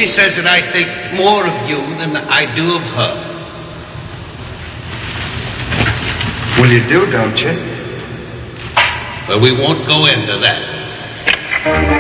She says that I think more of you than I do of her. Well, you do, don't you? But we won't go into that.